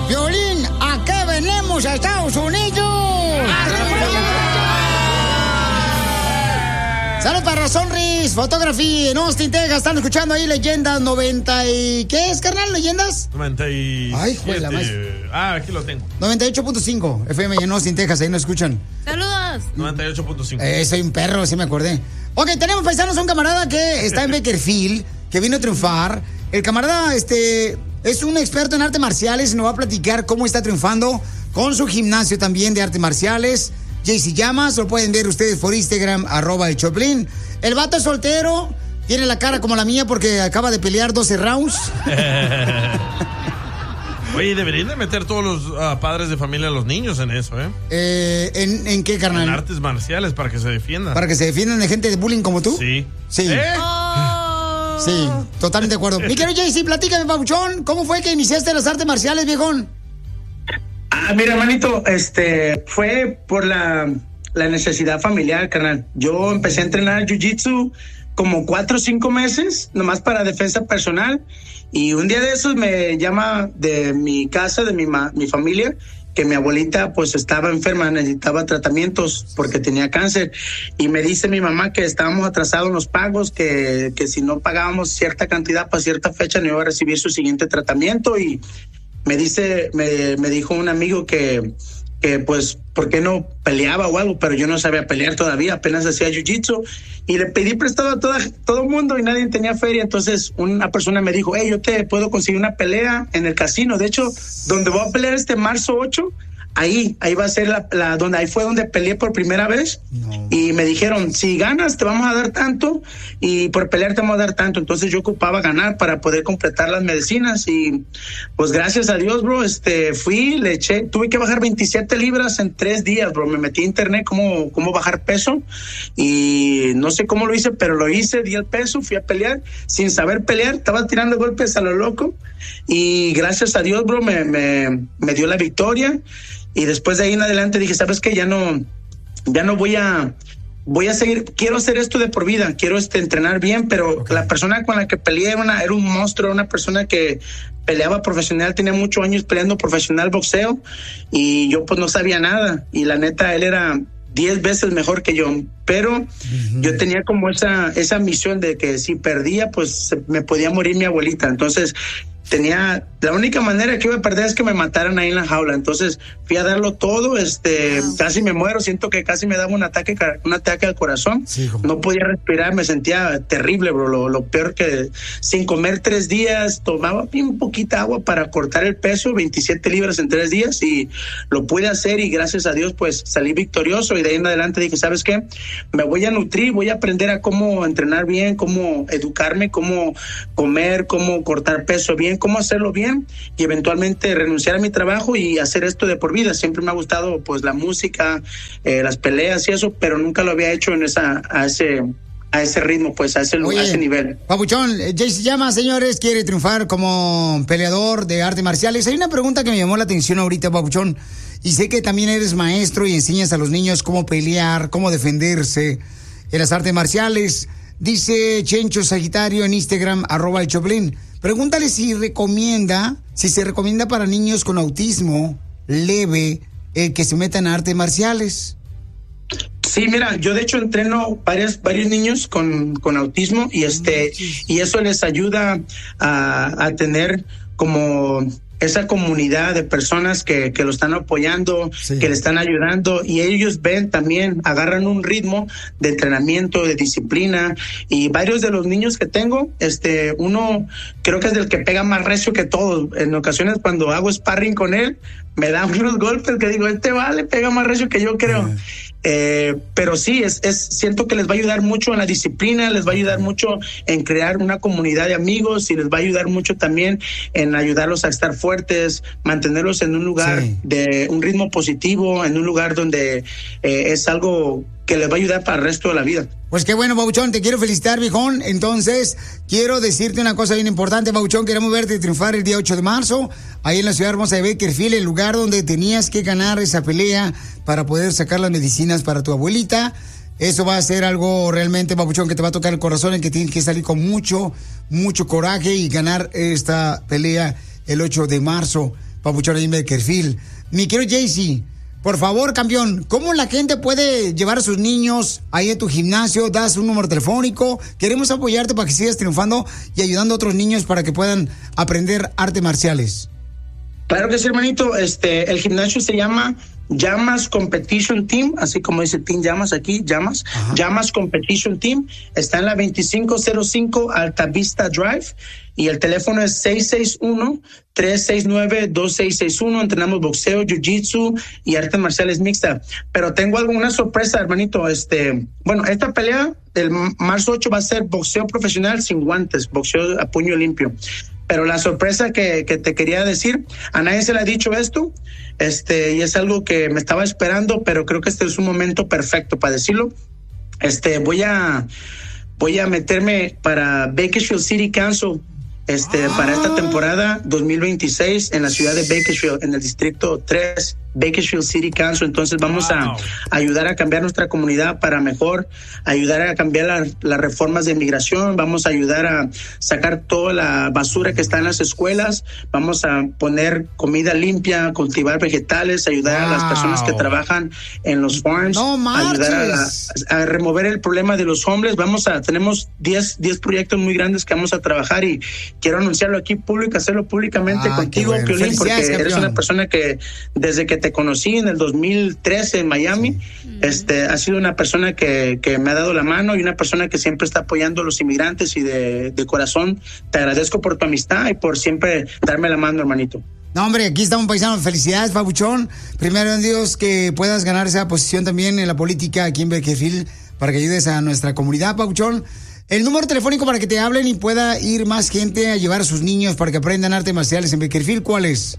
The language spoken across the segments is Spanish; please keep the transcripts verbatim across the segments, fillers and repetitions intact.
Violín, ¿a qué venimos a Estados Unidos? Saludos para Sonris Photography en Austin, Texas. Están escuchando ahí Leyendas noventa y... ¿Qué es, carnal? ¿Leyendas? noventa y siete. Ay, juela, más. Ah, aquí lo tengo. noventa y ocho punto cinco F M en Austin, Texas. Ahí nos escuchan. ¡Saludos! noventa y ocho punto cinco. Eh, soy un perro, sí me acordé. Ok, tenemos paisanos a un camarada que está en Bakersfield, que vino a triunfar. El camarada, este... es un experto en artes marciales y nos va a platicar cómo está triunfando con su gimnasio también de artes marciales. J C Llamas, lo pueden ver ustedes por Instagram, arroba el Choplin. El vato es soltero, tiene la cara como la mía porque acaba de pelear doce rounds. Oye, deberían de meter todos los uh, padres de familia a los niños en eso, ¿eh? eh ¿en, ¿En qué, carnal? En artes marciales, para que se defiendan. ¿Para que se defiendan de gente de bullying como tú? Sí. Sí. ¿Eh? Oh. Sí, totalmente de acuerdo. Mi querido J C, platícame, papuchón, ¿cómo fue que iniciaste las artes marciales, viejón? Ah, mira, hermanito, este, fue por la, la necesidad familiar, carnal. Yo empecé a entrenar jiu-jitsu como cuatro o cinco meses, nomás para defensa personal. Y un día de esos me llama de mi casa, de mi, ma, mi familia, que mi abuelita pues estaba enferma, necesitaba tratamientos porque tenía cáncer. Y me dice mi mamá que estábamos atrasados en los pagos, que, que si no pagábamos cierta cantidad para cierta fecha no iba a recibir su siguiente tratamiento. Y me dice, me, me dijo un amigo que, que pues, ¿por qué no peleaba o algo? Pero yo no sabía pelear todavía, apenas hacía jiu-jitsu. Y le pedí prestado a toda, todo el mundo y nadie tenía feria. Entonces una persona me dijo, hey, yo te puedo conseguir una pelea en el casino. De hecho, donde voy a pelear este marzo ocho, ahí, ahí va a ser la, la donde ahí fue donde peleé por primera vez. No. Y me dijeron, si ganas te vamos a dar tanto y por pelear te vamos a dar tanto. Entonces yo ocupaba ganar para poder completar las medicinas y pues gracias a Dios, bro, este, fui, le eché, tuve que bajar veintisiete libras en tres días, bro. Me metí a internet cómo, cómo bajar peso y no sé cómo lo hice, pero lo hice, di el peso, fui a pelear sin saber pelear, estaba tirando golpes a lo loco y gracias a Dios, bro, me, me, me dio la victoria. Y después de ahí en adelante dije, ¿sabes qué? Ya no, ya no voy a, voy a seguir, quiero hacer esto de por vida, quiero este, entrenar bien, pero okay. La persona con la que peleé era, una, era un monstruo, una persona que peleaba profesional, tenía muchos años peleando profesional boxeo y yo pues no sabía nada y la neta él era diez veces mejor que yo, pero uh-huh. Yo tenía como esa, esa misión de que si perdía pues me podía morir mi abuelita, entonces tenía, la única manera que iba a perder es que me mataran ahí en la jaula, entonces fui a darlo todo, este, wow. Casi me muero, siento que casi me daba un ataque, un ataque al corazón, sí, no podía respirar, me sentía terrible, bro, lo, lo peor que sin comer tres días, tomaba bien poquita agua para cortar el peso, veintisiete libras en tres días y lo pude hacer y gracias a Dios pues salí victorioso y de ahí en adelante dije, ¿sabes qué? Me voy a nutrir, voy a aprender a cómo entrenar bien, cómo educarme, cómo comer, cómo cortar peso bien, cómo hacerlo bien y eventualmente renunciar a mi trabajo y hacer esto de por vida. Siempre me ha gustado pues la música, eh, las peleas y eso, pero nunca lo había hecho en esa, a ese, a ese ritmo, pues a ese, Oye, a ese nivel. Papuchón, J C Llamas, señores, quiere triunfar como peleador de artes marciales. Hay una pregunta que me llamó la atención ahorita, Papuchón, y sé que también eres maestro y enseñas a los niños cómo pelear, cómo defenderse en las artes marciales. Dice Chencho Sagitario en Instagram, arroba el Choplin. Pregúntale si recomienda, si se recomienda para niños con autismo leve el que se metan a artes marciales. Sí, mira, yo de hecho entreno varios, varios niños con, con autismo y este, y eso les ayuda a, a tener como esa comunidad de personas que, que lo están apoyando, sí. Que le están ayudando y ellos ven también, agarran un ritmo de entrenamiento, de disciplina y varios de los niños que tengo, este, uno creo que es del que pega más recio que todos. En ocasiones cuando hago sparring con él, me da unos golpes que digo, este vale, pega más recio que yo creo. Uh-huh. Eh, pero sí, es, es, siento que les va a ayudar mucho en la disciplina, les va a ayudar mucho en crear una comunidad de amigos y les va a ayudar mucho también en ayudarlos a estar fuertes, mantenerlos en un lugar sí. de un ritmo positivo, en un lugar donde eh, es algo que les va a ayudar para el resto de la vida. Pues qué bueno, Pabuchón, te quiero felicitar, viejón. Entonces, quiero decirte una cosa bien importante, Pabuchón. Queremos verte triunfar el día ocho de marzo, ahí en la ciudad hermosa de Bakersfield, el lugar donde tenías que ganar esa pelea para poder sacar las medicinas para tu abuelita. Eso va a ser algo realmente, Pabuchón, que te va a tocar el corazón, en que tienes que salir con mucho, mucho coraje y ganar esta pelea el ocho de marzo. papuchón, ahí en Bakersfield. Mi querido Jaycee, por favor, campeón, ¿cómo la gente puede llevar a sus niños ahí en tu gimnasio? Das un número telefónico. Queremos apoyarte para que sigas triunfando y ayudando a otros niños para que puedan aprender artes marciales. Claro que sí, hermanito. Este, el gimnasio se llama Llamas Competition Team, así como dice Team Llamas aquí, Llamas. Ajá. Llamas Competition Team. Está en la veinticinco cero cinco Alta Vista Drive y el teléfono es seis seis uno, tres seis nueve, dos seis seis uno. Entrenamos boxeo, jiu-jitsu y artes marciales mixtas. Pero tengo alguna sorpresa, hermanito. Este, bueno, esta pelea del marzo ocho va a ser boxeo profesional sin guantes, boxeo a puño limpio. Pero la sorpresa que, que te quería decir, a nadie se le ha dicho esto, este, y es algo que me estaba esperando, pero creo que este es un momento perfecto para decirlo. Este, voy a, voy a meterme para Bakersfield City Council, este, ah. para esta temporada dos mil veintiséis en la ciudad de Bakersfield, en el distrito tres, Bakersfield City Council. Entonces vamos wow. a, a ayudar a cambiar nuestra comunidad para mejor, ayudar a cambiar la, las reformas de inmigración, vamos a ayudar a sacar toda la basura que está en las escuelas, vamos a poner comida limpia, cultivar vegetales, ayudar wow. a las personas que trabajan en los farms, no ayudar a, la, a remover el problema de los homeless. Vamos a, tenemos diez proyectos muy grandes que vamos a trabajar y quiero anunciarlo aquí público, hacerlo públicamente ah, contigo, bueno. Piolín, porque campeón. Eres una persona que desde que te conocí en el dos mil trece en Miami, sí. este, ha sido una persona que, que me ha dado la mano y una persona que siempre está apoyando a los inmigrantes y de, de corazón te agradezco por tu amistad y por siempre darme la mano, hermanito. No, hombre, aquí está un paisano. Felicidades, papuchón. Primero en Dios que puedas ganar esa posición también en la política aquí en Bakersfield para que ayudes a nuestra comunidad, papuchón. El número telefónico para que te hablen y pueda ir más gente a llevar a sus niños para que aprendan artes marciales en Bakersfield, ¿cuál es?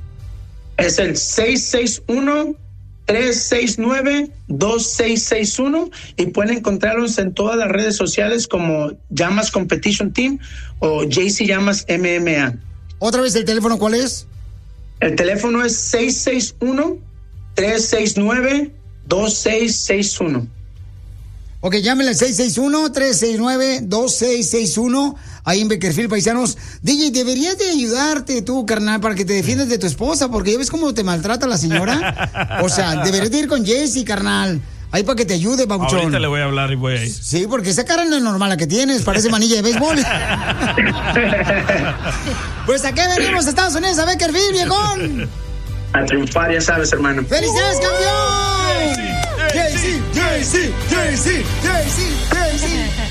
Es el seis seis uno, tres seis nueve, dos seis seis uno y pueden encontrarlos en todas las redes sociales como Llamas Competition Team o Jaycee Llamas M M A. ¿Otra vez el teléfono cuál es? El teléfono es seis seis uno, tres seis nueve, dos seis seis uno. Ok, llámenle al seis seis uno, tres seis nueve, dos seis seis uno, ahí en Bakersfield, paisanos. D J, deberías de ayudarte tú, carnal, para que te defiendas de tu esposa, porque ya ves cómo te maltrata la señora. O sea, deberías de ir con Jaycee, carnal. Ahí para que te ayude, papuchón. Ahorita le voy a hablar y voy a ir. Sí, porque esa cara no es normal la que tienes, parece manilla de béisbol. Pues, ¿a qué venimos a Estados Unidos, a Bakersfield, viejón? A triunfar, ya sabes, hermano. ¡Felicidades, campeón! Jaycee, Jaycee, Jaycee, Jaycee, Jaycee.